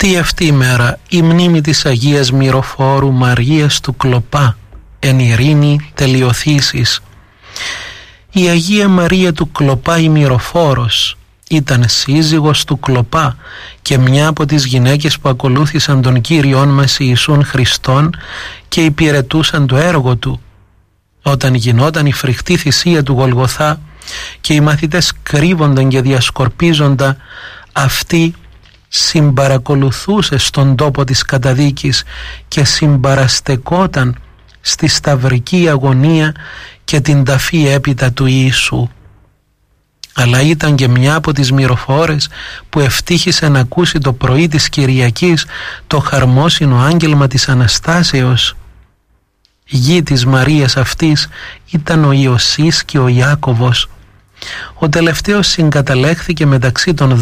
Τι αυτή η μέρα η μνήμη της Αγίας Μυροφόρου Μαρίας του Κλοπά εν ειρήνη τελειωθήσεις. Η Αγία Μαρία του Κλοπά η Μυροφόρος ήταν σύζυγος του Κλοπά και μια από τις γυναίκες που ακολούθησαν τον Κύριόν μας Ιησούν Χριστόν και υπηρετούσαν το έργο του. Όταν γινόταν η φρικτή θυσία του Γολγοθά και οι μαθητές κρύβονταν και διασκορπίζονταν, αυτή συμπαρακολουθούσε στον τόπο της καταδίκης και συμπαραστεκόταν στη σταυρική αγωνία και την ταφή έπειτα του Ιησού. Αλλά ήταν και μια από τις μυροφόρες που ευτύχησε να ακούσει το πρωί της Κυριακής το χαρμόσυνο άγγελμα της Αναστάσεως. Γη της Μαρίας αυτής ήταν ο Ιωσής και ο Ιάκωβος. Ο τελευταίος συγκαταλέχθηκε μεταξύ των